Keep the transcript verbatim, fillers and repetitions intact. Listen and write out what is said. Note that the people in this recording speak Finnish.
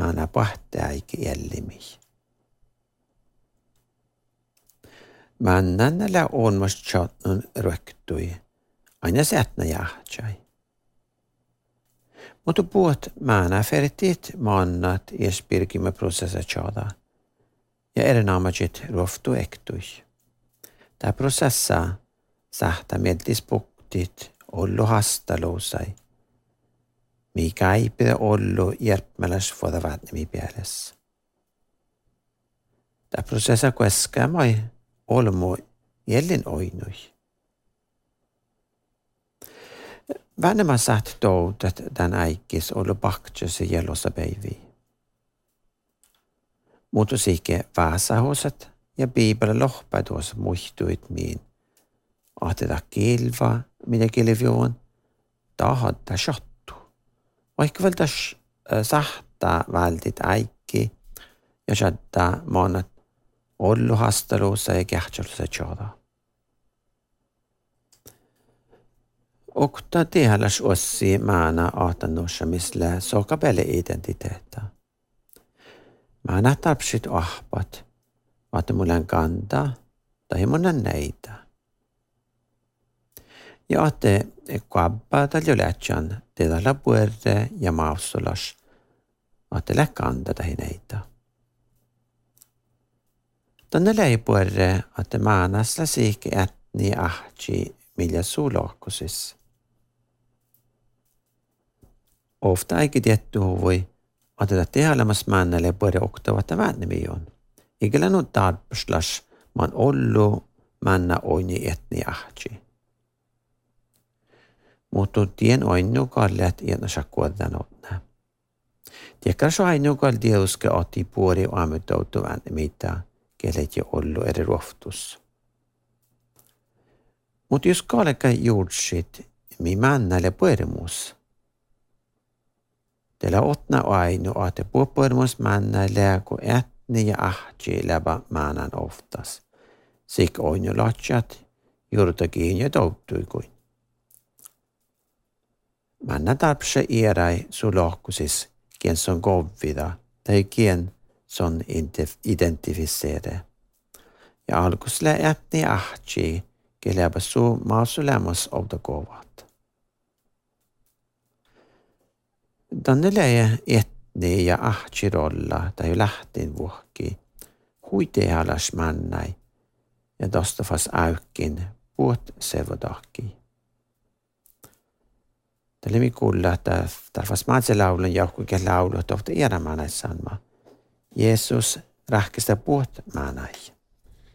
maana pahtääiki jällimi. Männännällä on musta tjotnun röktui, aina sätnä jahtsai. Mutta puhut maana fertit maannat ies pirkimme prosessa tjada, ja erinaamatjit ruoftu ektui. Tää prosessa sähtä mieltis puktit ollu hastaluusai, mikä ei pidä ollu järpmäläs vuoda vaatnimi pielessä. Tää prosessa kueskää moi olmu jellin oinui. Vähemmän saat toutat tämän äikis ollu paktjössä jelossa päiviä. Mutta siike vaasahosat ja Bibelin lohpäituossa muistuit miin. Ahteta kilva, mitä kilvioon, tahadda shottu. Vaikka vältä sahtaa vältit äikki ja shadda maanat ollu hastaluussa ja kähtsäluussa tjada. Okta tehdäs ossi maana ahtannossa misle sokapelle identiteettä. Maana tarpsit ahpat, että mulla kantaa tai mulla näitä. Ja että kuabba tai lähtsän tehdä puerde ja maussolas, että lä kantaa tai näitä. Tänne läi puerde, että maanasla siike ätni ahtsi millä suulohkusis. Ofta eikä tietty huvui, että tehdälämäs männälle puerde oktavat väännemi on. Eikä nu tarpslas man ollu männä oini etni ahtsi. Mutta tien oinu kallet iäna sakkuodan otna. Tiekkäs oinu kall tieuske otti puori aamutoutu väännemiitä, kelet jo ollu eri ruoftus. Mutta jos kallekka juurtsit, mi männälle puerimus. Teillä otna ainu, että puhupuerimus männälle, kun etni ja ahtsi läpä määnan oftas. Sik on jo latsat, juurtakin jo touttui kuin. Männä tarpse iärai sulohkusis, kien son govvida, tai kien son identifiseere. Ja alkusle etni ahtsi, keläpä suu mausulemus ovda kovat. Tänne lähe etni ja ahtsi rolla, tai lähtin vuokki, huitealas männäi, ja dostafas äykkin puut sevodakki. Tällä mi kuulla, että tarvas maatse laulun jauhkuken laulu, tohti iärämänäis sanma. Jeesus rähkistä puut määnäi.